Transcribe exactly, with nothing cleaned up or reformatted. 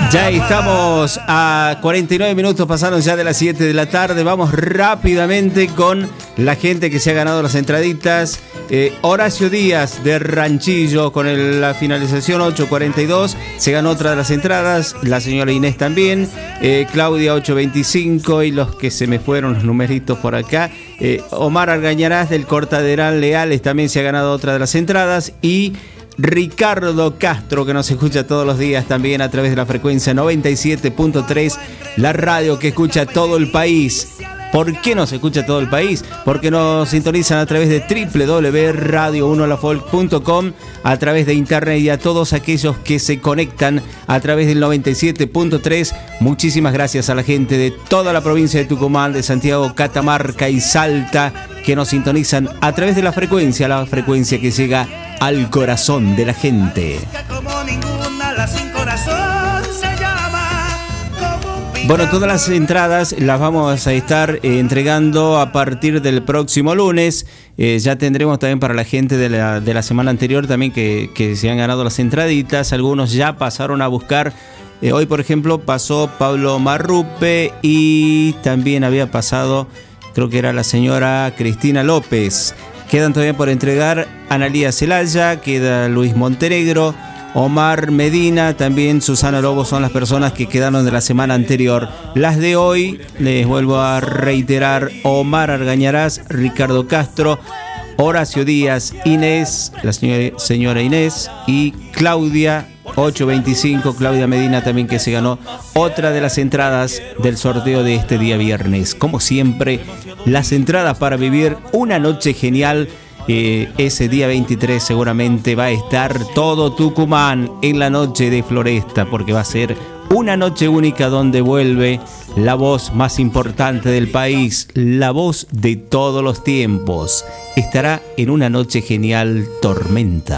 Ya estamos a cuarenta y nueve minutos, pasaron ya de las siete de la tarde. Vamos rápidamente con la gente que se ha ganado las entraditas. Eh, Horacio Díaz de Ranchillo con el, la finalización ocho cuarenta y dos se ganó otra de las entradas. La señora Inés también. Eh, Claudia ocho veinticinco y los que se me fueron los numeritos por acá. Eh, Omar Argañarás del Cortaderal Leales también se ha ganado otra de las entradas. Y Ricardo Castro, que nos escucha todos los días también a través de la frecuencia noventa y siete punto tres, la radio que escucha todo el país. ¿Por qué nos escucha todo el país? Porque nos sintonizan a través de doble u doble u doble u punto radio uno la folk punto com, a través de internet, y a todos aquellos que se conectan a través del noventa y siete punto tres. Muchísimas gracias a la gente de toda la provincia de Tucumán, de Santiago, Catamarca y Salta, que nos sintonizan a través de la frecuencia, la frecuencia que llega al corazón de la gente. Bueno, todas las entradas las vamos a estar eh, entregando a partir del próximo lunes. Eh, ya tendremos también para la gente de la, de la semana anterior también que, que se han ganado las entraditas. Algunos ya pasaron a buscar. Eh, hoy, por ejemplo, pasó Pablo Marrupe y también había pasado, creo que era la señora Cristina López. Quedan todavía por entregar Analía Celaya, queda Luis Montenegro, Omar Medina, también Susana Lobo, son las personas que quedaron de la semana anterior. Las de hoy, les vuelvo a reiterar: Omar Argañarás, Ricardo Castro, Horacio Díaz, Inés, la señora, señora Inés, y Claudia ocho veinticinco, Claudia Medina también, que se ganó otra de las entradas del sorteo de este día viernes. Como siempre, las entradas para vivir una noche genial. Eh, ese día veintitrés seguramente va a estar todo Tucumán en la noche de Floresta, porque va a ser una noche única donde vuelve la voz más importante del país, la voz de todos los tiempos. Estará en una noche genial, Tormenta.